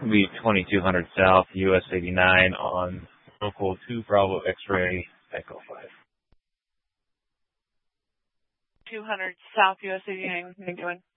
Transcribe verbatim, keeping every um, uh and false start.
It'll be twenty-two hundred South, U S eighty-nine on local two Bravo X-ray Echo five. two hundred South, U S eighty-nine. How you doing?